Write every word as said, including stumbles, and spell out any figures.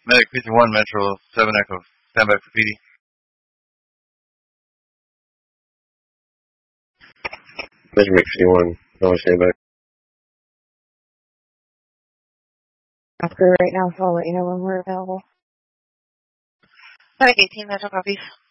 Medic fifty-one, Metro seven Echo. Stand by for P D. Metro fifty-one, no stand by. Oscar right now, so I'll let you know when we're available. Medic eighteen, Metro copies.